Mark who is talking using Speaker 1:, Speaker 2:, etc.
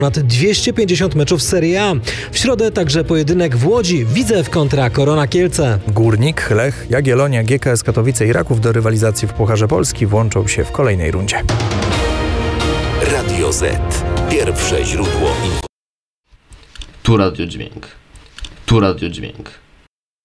Speaker 1: Ponad 250 meczów Serie A. W środę także pojedynek w Łodzi. Widzew kontra Korona Kielce.
Speaker 2: Górnik, Lech, Jagiellonia, GKS Katowice i Raków do rywalizacji w Pucharze Polski włączą się w kolejnej rundzie.
Speaker 3: Radio Z. Pierwsze źródło.
Speaker 4: Tu Radio Dźwięk. Tu Radio Dźwięk.